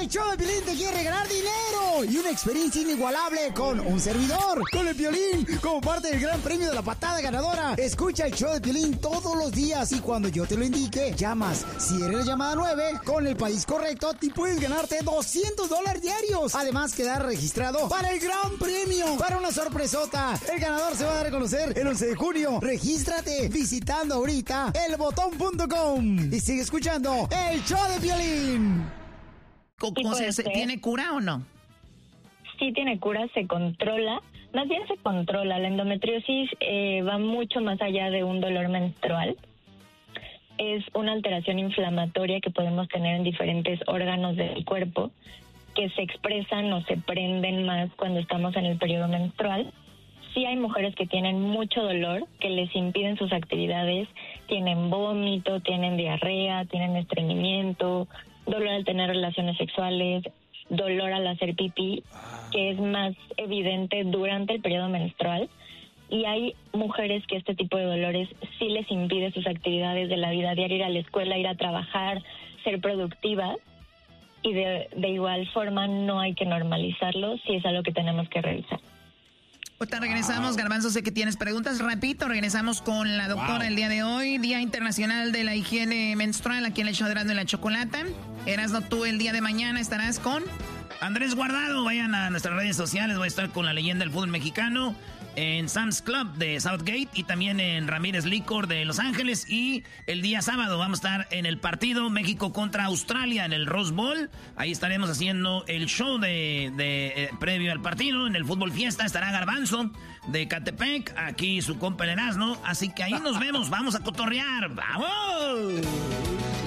El show de Piolín te quiere regalar dinero y una experiencia inigualable con un servidor, con el Piolín, como parte del gran premio de la patada ganadora. Escucha el show de Piolín todos los días y cuando yo te lo indique, llamas. Si eres la llamada 9, con el país correcto, te puedes ganarte $200 diarios. Además, quedar registrado para el gran premio, para una sorpresota. El ganador se va a dar a conocer el 11 de junio. Regístrate visitando ahorita elbotón.com y sigue escuchando el show de Piolín. ¿Cómo tiene cura o no? Sí tiene cura, se controla. Más bien se controla. La endometriosis va mucho más allá de un dolor menstrual. Es una alteración inflamatoria que podemos tener en diferentes órganos del cuerpo que se expresan o se prenden más cuando estamos en el periodo menstrual. Sí hay mujeres que tienen mucho dolor, que les impiden sus actividades, tienen vómito, tienen diarrea, tienen estreñimiento, dolor al tener relaciones sexuales, dolor al hacer pipí, que es más evidente durante el periodo menstrual. Y hay mujeres que este tipo de dolores sí les impide sus actividades de la vida diaria, ir a la escuela, ir a trabajar, ser productivas. Y de igual forma no hay que normalizarlo, si es algo que tenemos que revisar. Ahorita regresamos, Garbanzo, sé que tienes preguntas. Repito, regresamos con la doctora el día de hoy, Día Internacional de la Higiene Menstrual, aquí en el show de Erasmo y la Chocolata. Erasmo, tú el día de mañana estarás con Andrés Guardado. Vayan a nuestras redes sociales, voy a estar con la leyenda del fútbol mexicano en Sam's Club de Southgate y también en Ramírez Licor de Los Ángeles. Y el día sábado vamos a estar en el partido México contra Australia en el Rose Bowl. Ahí estaremos haciendo el show de previo al partido. En el Fútbol Fiesta estará Garbanzo de Catepec, aquí su compa el Erasmo. Así que ahí nos vemos, vamos a cotorrear. ¡Vamos!